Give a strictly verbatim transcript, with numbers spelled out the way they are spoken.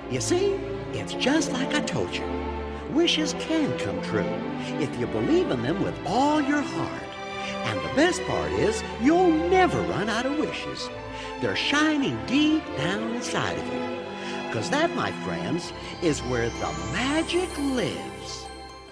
You see, it's just like I told you. Wishes can come true if you believe in them with all your heart. And the best part is, you'll never run out of wishes. They're shining deep down inside of you. Because that, my friends, is where the magic lives.